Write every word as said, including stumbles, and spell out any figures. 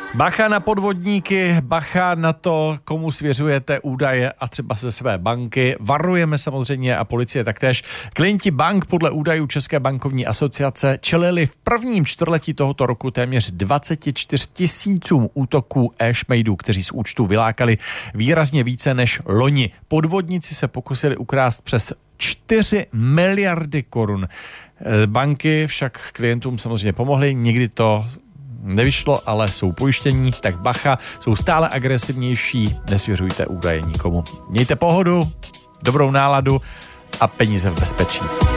Bacha na podvodníky, bacha na to, komu svěřujete údaje a třeba ze své banky. Varujeme samozřejmě a policie taktéž. Klienti bank podle údajů České bankovní asociace čelili v prvním čtvrtletí tohoto roku téměř dvacet čtyři tisícům útoků e-šmejdů, kteří z účtu vylákali výrazně více než loni. Podvodníci se pokusili ukrást přes čtyři miliardy korun. Banky však klientům samozřejmě pomohly, někdy to nevyšlo, ale jsou pojištění, tak bacha, jsou stále agresivnější, nesvěřujte údaje nikomu. Mějte pohodu, dobrou náladu a peníze v bezpečí.